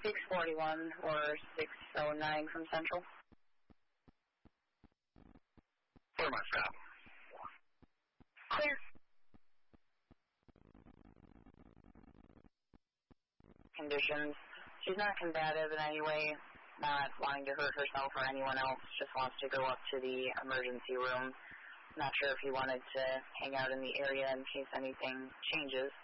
641 or 609 from Central. Where am I stop? Clear. Conditions. She's not combative in any way, not wanting to hurt herself or anyone else, just wants to go up to the emergency room. Not sure if he wanted to hang out in the area in case anything changes.